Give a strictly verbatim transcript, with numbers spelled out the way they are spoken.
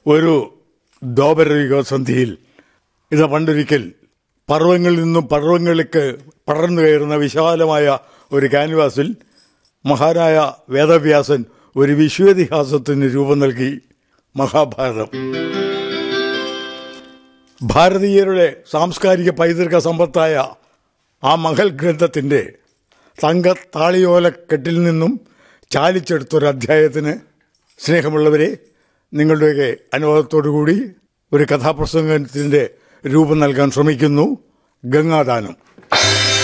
ഒരു ദ്വാപരയുഗസന്ധിയിൽ ഇത് പണ്ടൊരിക്കൽ പർവ്വങ്ങളിൽ നിന്നും പർവ്വങ്ങളിലേക്ക് പടർന്നു കയറുന്ന വിശാലമായ ഒരു ക്യാൻവാസിൽ മഹാനായ വേദവ്യാസൻ ഒരു വിശ്വേതിഹാസത്തിന് രൂപം നൽകി. മഹാഭാരതം ഭാരതീയരുടെ സാംസ്കാരിക പൈതൃക സമ്പത്തായ ആ മഹൽ ഗ്രന്ഥത്തിൻ്റെ തങ്ക താളിയോലക്കെട്ടിൽ നിന്നും ചാലിച്ചെടുത്തൊരധ്യായത്തിന് സ്നേഹമുള്ളവരെ, നിങ്ങളുടെയൊക്കെ അനുവാദത്തോടുകൂടി ഒരു കഥാപ്രസംഗത്തിൻ്റെ രൂപം നൽകാൻ ശ്രമിക്കുന്നു. ഗംഗാദാനം.